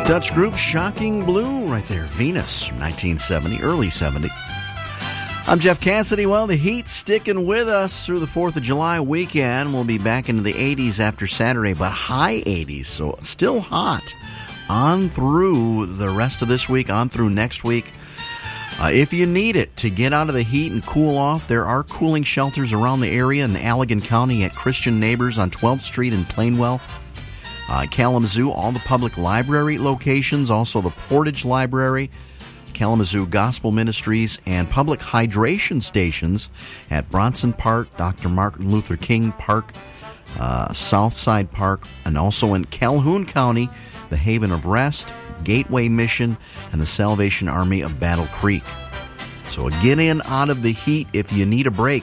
Dutch group Shocking Blue right there. Venus from 1970, early 70. I'm Jeff Cassidy. Well, the heat's sticking with us through the 4th of July weekend. We'll be back into the 80s after Saturday, but high 80s, so still hot on through the rest of this week, on through next week. If you need it to get out of the heat and cool off, there are cooling shelters around the area in Allegan County at Christian Neighbors on 12th Street in Plainwell. Kalamazoo, all the public library locations, also the Portage Library, Kalamazoo Gospel Ministries, and public hydration stations at Bronson Park, Dr. Martin Luther King Park, Southside Park, and also in Calhoun County, the Haven of Rest, Gateway Mission, and the Salvation Army of Battle Creek. So get in out of the heat if you need a break.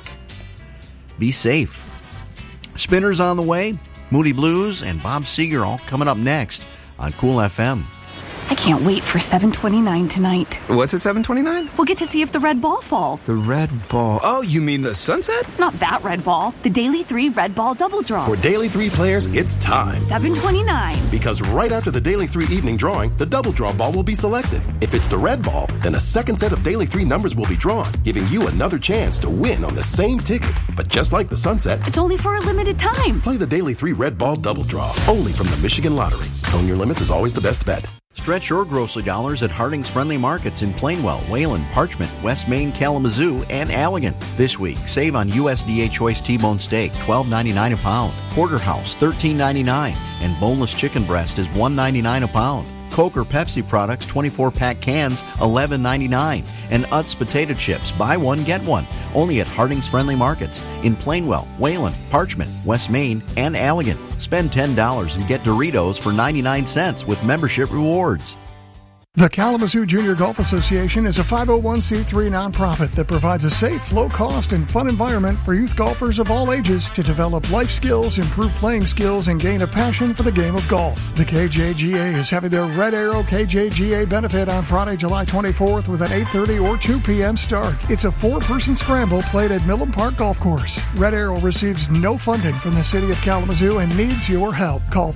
Be safe. Spinners on the way, Moody Blues, and Bob Seger all coming up next on Cool FM. I can't wait for 7:29 tonight. What's at 7:29? We'll get to see if the red ball falls. The red ball. Oh, you mean the sunset? Not that red ball. The Daily 3 Red Ball Double Draw. For Daily 3 players, it's time. 7:29. Because right after the Daily 3 evening drawing, the double draw ball will be selected. If it's the red ball, then a second set of Daily 3 numbers will be drawn, giving you another chance to win on the same ticket. But just like the sunset, It's only for a limited time. play the Daily 3 Red Ball Double Draw, only from the Michigan Lottery. Own your limits is always the best bet. Stretch your grocery dollars at Harding's Friendly Markets in Plainwell, Wayland, Parchment, West Main, Kalamazoo, and Allegan. This week, save on USDA Choice T-bone steak, $12.99 a pound. Porterhouse, $13.99. And boneless chicken breast is $1.99 a pound. Coke or Pepsi products, 24-pack cans, $11.99. And Utz potato chips, buy one, get one. Only at Harding's Friendly Markets in Plainwell, Wayland, Parchment, West Main, and Allegan. Spend $10 and get Doritos for 99 cents with membership rewards. The Kalamazoo Junior Golf Association is a 501c3 nonprofit that provides a safe, low-cost, and fun environment for youth golfers of all ages to develop life skills, improve playing skills, and gain a passion for the game of golf. The KJGA is having their Red Arrow KJGA benefit on Friday, July 24th with an 8:30 or 2 p.m. start. It's a 4-person scramble played at Millen Park Golf Course. Red Arrow receives no funding from the city of Kalamazoo and needs your help. Call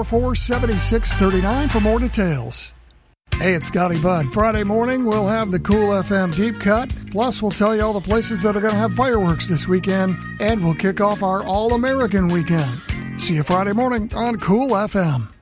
344-7639 for more details. Hey, it's Scotty Budd. Friday morning, we'll have the Cool FM Deep Cut. Plus, we'll tell you all the places that are going to have fireworks this weekend. And we'll kick off our All-American weekend. See you Friday morning on Cool FM.